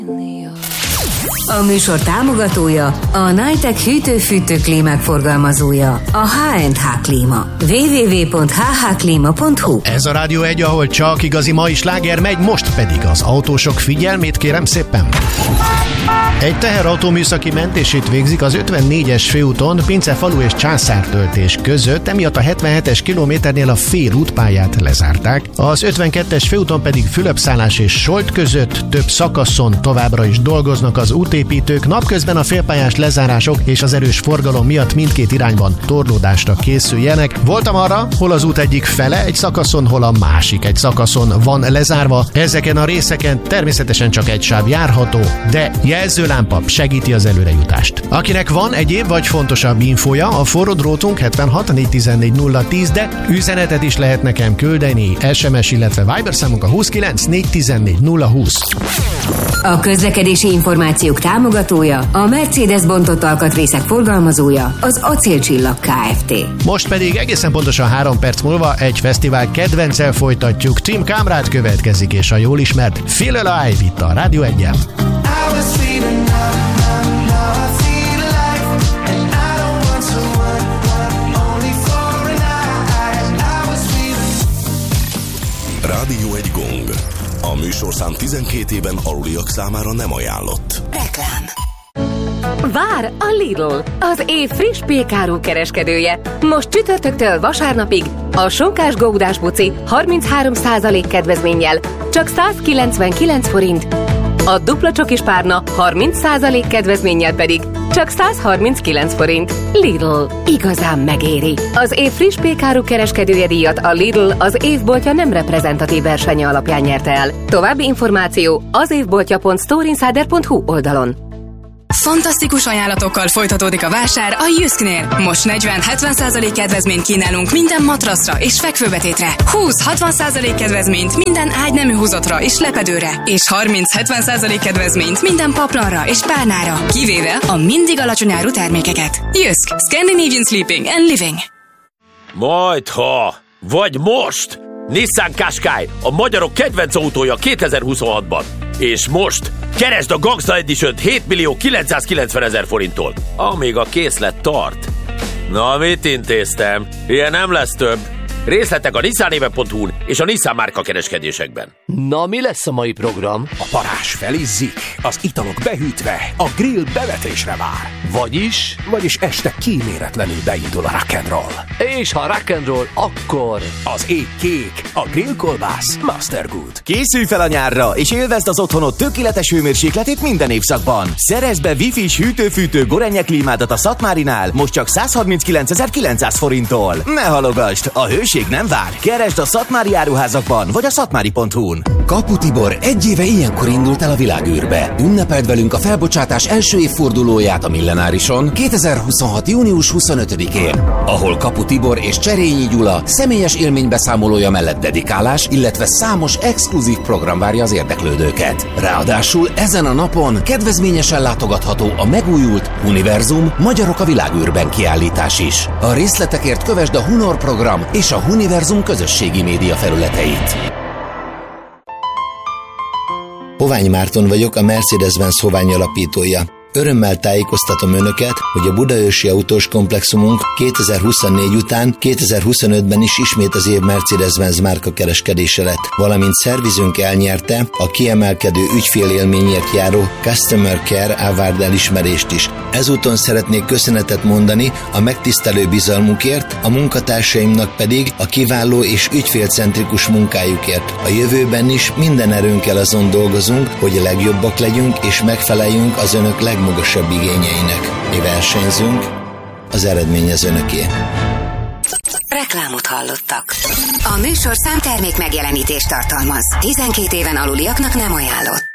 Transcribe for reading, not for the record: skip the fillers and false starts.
A műsor támogatója a Nitec hűtő-fűtő klímák forgalmazója, a H&H Klíma. www.hhklima.hu. Ez a Rádió 1, ahol csak igazi mai sláger megy, most pedig az autósok figyelmét kérem szépen. Egy teherautó műszaki mentését végzik az 54-es főúton Pincefalu és Császártöltés között, emiatt a 77-es kilométernél a fél útpályát lezárták. Az 52-es főúton pedig Fülöpszállás és Solt között több szakaszon továbbra is dolgoznak az útépítők, napközben a félpályás lezárások és az erős forgalom miatt mindkét irányban torlódásra készüljenek. Voltam arra, hol az út egyik fele egy szakaszon, hol a másik egy szakaszon van lezárva. Ezeken a részeken természetesen csak egy sáv járható, de jelzőlámpa segíti az előrejutást. Akinek van egyéb vagy fontosabb infója, a forró drótunk 76 414 010, de üzenetet is lehet nekem küldeni, SMS, illetve Viber számunk a 29 414 020. A közlekedési információk támogatója, a Mercedes bontott alkatrészek forgalmazója, az Acélcsillag Kft. Most pedig egészen pontosan 3 perc múlva egy fesztivál kedvenccel folytatjuk. Tim Kamrad következik, és a jól ismert Feel Alive itt a Rádió 1-en. Rádió 1 Gong. A műsorszám 12 éven aluliak számára nem ajánlott. Reklám. Vár a Lidl, az év friss pékárú kereskedője. Most csütörtöktől vasárnapig a sonkás gódás buci 33% kedvezménnyel csak 199 forint. A dupla csokis párna 30% kedvezménnyel pedig csak 139 forint. Lidl, igazán megéri. Az év friss pékárú kereskedője díjat a Lidl az évboltja nem reprezentatív versenye alapján nyerte el. További információ az évboltja.storeinsider.hu oldalon. Fantasztikus ajánlatokkal folytatódik a vásár a Jysknél. Most 40-70% kedvezményt kínálunk minden matraszra és fekvőbetétre. 20-60% kedvezményt minden ágynemű húzatra és lepedőre. És 30-70% kedvezményt minden paplanra és párnára. Kivéve a mindig alacsony áru termékeket. Jysk. Scandinavian Sleeping and Living. Majdha, vagy most! Nissan Qashqai, a magyarok kedvenc autója 2026-ban. És most keresd a Gangsta Edition 7 millió 990 000 forinttól, amíg a készlet tart. Na, mit intéztem? Ilyen nem lesz több. Részletek a nissanéve.hu-n és a Nissan márka kereskedésekben. Na, mi lesz a mai program? A parázs felizzik, az italok behűtve, a grill bevetésre vár. Vagyis este kíméletlenül beindul a rock'n'roll. És ha rock'n'roll, akkor... Az ég kék, a grillkolbász Master Good. Készülj fel a nyárra, és élvezd az otthonod tökéletes hőmérsékletét minden évszakban. Szerezd be Wi-Fi-s hűtő-fűtő Gorenje klímádat a Szatmárinál, most csak 139 900 forinttól. Ne halogasd, a hőség nem vár. Keresd a szatmári áruházakban, vagy a szatmári.hu-n. Kapu Tibor egy éve ilyenkor indult el a világűrbe. Ünnepeld velünk a felbocsátás első évfordulóját a Millenárison 2026. június 25-én, ahol Kapu Tibor és Cserényi Gyula személyes élménybeszámolója mellett dedikálás, illetve számos exkluzív program várja az érdeklődőket. Ráadásul ezen a napon kedvezményesen látogatható a megújult Univerzum Magyarok a világűrben kiállítás is. A részletekért kövesd a Hunor program és a Univerzum közösségi média felületeit. Hovány Márton vagyok, a Mercedes-Benz Hovány alapítója. Örömmel tájékoztatom Önöket, hogy a budaörsi autós komplexumunk 2024 után 2025-ben is ismét az év Mercedes-Benz márka kereskedése lett, valamint szervizünk elnyerte a kiemelkedő ügyfélélményért járó Customer Care Award elismerést is. Ezúton szeretnék köszönetet mondani a megtisztelő bizalmukért, a munkatársaimnak pedig a kiváló és ügyfélcentrikus munkájukért. A jövőben is minden erőnkkel azon dolgozunk, hogy a legjobbak legyünk és megfeleljünk az Önök legmagasabb igényeinek. Mi versenyzünk, az eredmény az Önöké. Reklámot hallottak. A műsorszám termék megjelenítést tartalmaz. 12 éven aluliaknak nem ajánlott.